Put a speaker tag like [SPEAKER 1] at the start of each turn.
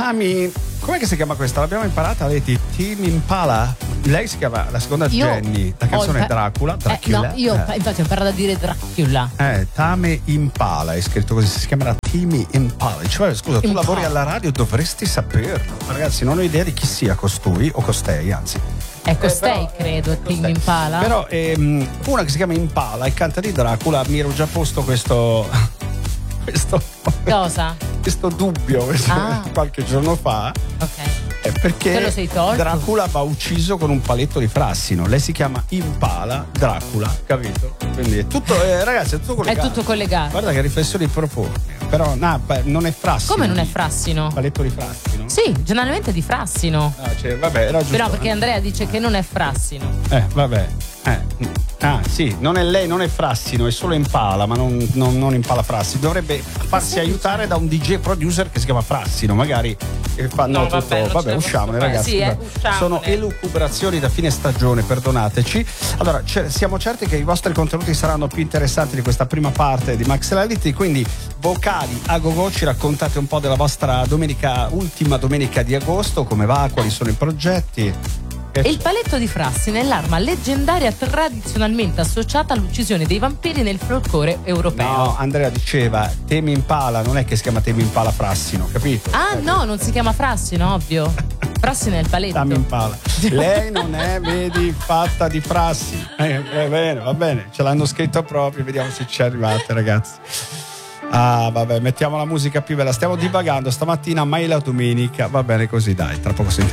[SPEAKER 1] Tami, com'è che si chiama questa? L'abbiamo imparata, Leti? Tame Impala? Lei si chiama, la seconda Jenny, la canzone è Dracula.
[SPEAKER 2] No, io infatti ho imparato a dire Dracula.
[SPEAKER 1] Tame Impala, è scritto così, si chiamerà Tame Impala. Cioè, scusa, tu lavori alla radio, dovresti saperlo. Ragazzi, non ho idea di chi sia costui o costei, anzi.
[SPEAKER 2] È costei, credo, Tame Impala.
[SPEAKER 1] Però una che si chiama Impala e canta di Dracula, mi ero già posto questo
[SPEAKER 2] cosa?
[SPEAKER 1] Questo dubbio qualche giorno fa.
[SPEAKER 2] Ok.
[SPEAKER 1] Perché
[SPEAKER 2] te lo sei tolto?
[SPEAKER 1] Dracula va ucciso con un paletto di frassino. Lei si chiama Impala Dracula, capito? Quindi è tutto, ragazzi, è tutto collegato.
[SPEAKER 2] È tutto collegato.
[SPEAKER 1] Guarda che riflessioni propone. Però non è frassino.
[SPEAKER 2] Come non è frassino?
[SPEAKER 1] Paletto di frassino?
[SPEAKER 2] Sì, generalmente di frassino.
[SPEAKER 1] Vabbè, era giusto.
[SPEAKER 2] Però perché Andrea dice che non è frassino.
[SPEAKER 1] Vabbè. Sì, non è lei, non è frassino, è solo Impala, ma non Impala frassino. Dovrebbe farsi aiutare da un DJ producer che si chiama Frassino, magari fanno tutto. Vabbè, usciamone, ragazzi.
[SPEAKER 2] Sì,
[SPEAKER 1] sono elucubrazioni da fine stagione, perdonateci. Allora, siamo certi che i vostri contenuti saranno più interessanti di questa prima parte di Max Reality, quindi vocali a gogo, ci raccontate un po' della vostra ultima domenica di agosto, come va, quali sono i progetti.
[SPEAKER 2] E il paletto di frassino è l'arma leggendaria tradizionalmente associata all'uccisione dei vampiri nel folklore europeo.
[SPEAKER 1] No, Andrea diceva Tame Impala, non è che si chiama Tame Impala Frassino, capito?
[SPEAKER 2] No, non si chiama frassino, ovvio. Frassino è il paletto.
[SPEAKER 1] Tame Impala. Lei non è, vedi, fatta di frassi. Va bene, ce l'hanno scritto proprio, vediamo se ci arrivate, ragazzi. Vabbè, mettiamo la musica più bella. Stiamo divagando stamattina, mai la domenica. Va bene così, dai, tra poco sentiamo.